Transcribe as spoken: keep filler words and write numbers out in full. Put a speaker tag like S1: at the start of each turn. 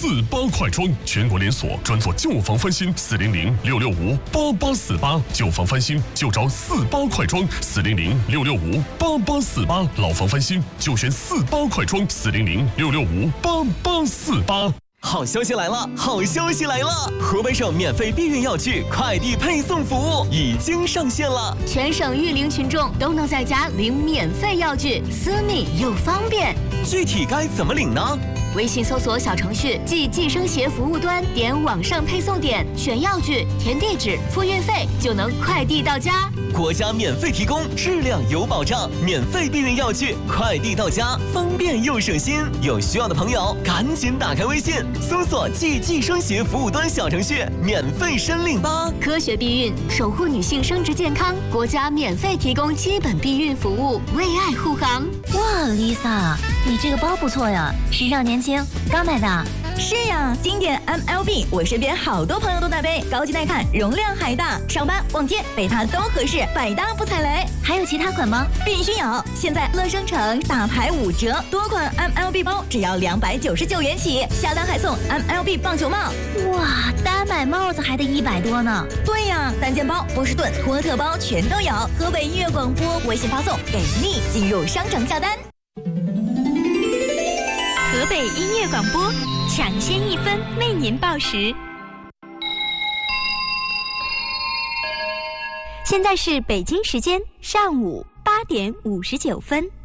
S1: 四八快装，全国连锁，专做旧房翻新。四零零六六五八八四八，旧房翻新就找四八快装。四零零六六五八八四八，老房翻新就选四八快装。四零零六六五八八四八。
S2: 好消息来了！好消息来了！河北省免费避孕药具快递配送服务已经上线了，
S3: 全省育龄群众都能在家领免费药具，私密又方便。
S2: 具体该怎么领呢？
S3: 微信搜索小程序即计生协服务端，点网上配送点，选药具，填地址，付运费，就能快递到家。
S2: 国家免费提供，质量有保障，免费避孕药具快递到家，方便又省心。有需要的朋友赶紧打开微信，搜索即计生协服务端小程序，免费申领吧。
S3: 科学避孕，守护女性生殖健康，国家免费提供基本避孕服务，为爱护航。
S4: 哇 ，Lisa， 你这个包不错呀，时尚年轻，刚买的。
S5: 是呀，经典 M L B， 我身边好多朋友都在背，高级耐看，容量还大，上班逛街背它都合适，百搭不踩雷。
S4: 还有其他款吗？
S5: 必须有！现在乐商城大牌五折，多款 M L B 包只要两百九十九元起，下单还送 M L B 棒球帽。
S4: 哇，单买帽子还得一百多呢。
S5: 对呀，单肩包、波士顿、托特包全都有。河北音乐广播微信发送给力，进入商城下单。
S6: 河北音乐广播，抢先一分为您报时。现在是北京时间上午八点五十九分。